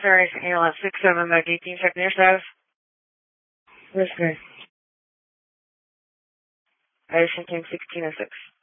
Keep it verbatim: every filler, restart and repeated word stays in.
Sorry, ambulance six seven back eighteen, check near status. Yes, sir. I just came sixteen oh six.